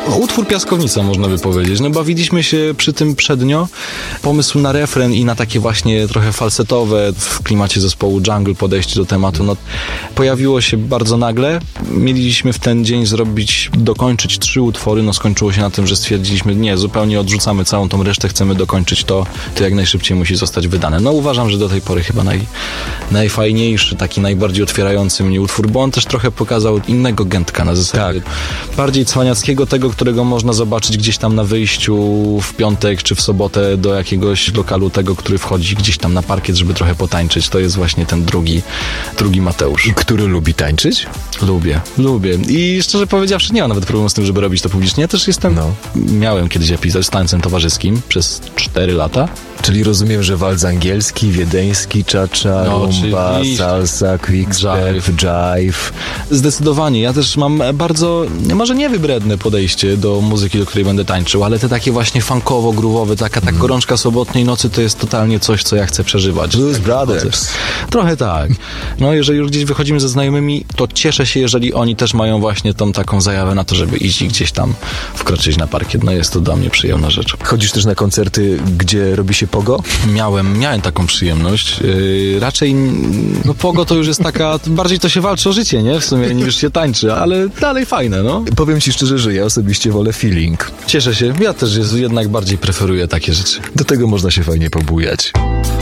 Utwór Piaskownica, można by powiedzieć. No bawiliśmy się przy tym przednio. Pomysł na refren i na takie właśnie trochę falsetowe w klimacie zespołu Jungle podejście do tematu, no pojawiło się bardzo nagle. Mieliśmy w ten dzień dokończyć 3 utwory, no skończyło się na tym, że stwierdziliśmy, nie, zupełnie odrzucamy całą tą resztę, chcemy dokończyć to jak najszybciej musi zostać wydane. No uważam, że do tej pory chyba najfajniejszy, taki najbardziej otwierający mnie utwór, bo on też trochę pokazał innego Gętka na zasadzie. Tak. Bardziej cwaniackiego, tego, którego można zobaczyć gdzieś tam na wyjściu w piątek czy w sobotę do jakiegoś lokalu, tego, który wchodzi gdzieś tam na parkiet, żeby trochę potańczyć. To jest właśnie ten drugi Mateusz. Który lubi tańczyć? Lubię. I szczerze powiedziawszy, nie mam nawet problemu z tym, żeby robić to publicznie. Ja też miałem kiedyś epizod z tańcem towarzyskim przez 4 lata. Czyli rozumiem, że walc angielski, wiedeński, cha-cha, rumba, salsa, quickstep, jive. Zdecydowanie. Ja też mam bardzo, może nie wybredne podejście do muzyki, do której będę tańczył, ale te takie właśnie funkowo-groowowe, taka gorączka sobotniej nocy to jest totalnie coś, co ja chcę przeżywać. Blues Brothers. Trochę tak. No jeżeli już gdzieś wychodzimy ze znajomymi, to cieszę się, jeżeli oni też mają właśnie tą taką zajawę na to, żeby iść i gdzieś tam wkroczyć na parkiet. No jest to dla mnie przyjemna rzecz. Chodzisz też na koncerty, gdzie robi się pogo? Miałem taką przyjemność. Raczej, pogo to już jest taka, bardziej to się walczy o życie, nie? W sumie niż się tańczy, ale dalej fajne, no. Powiem ci szczerze, że ja osobiście wolę feeling. Cieszę się. Ja też jednak bardziej preferuję takie rzeczy. Do tego można się fajnie pobujać.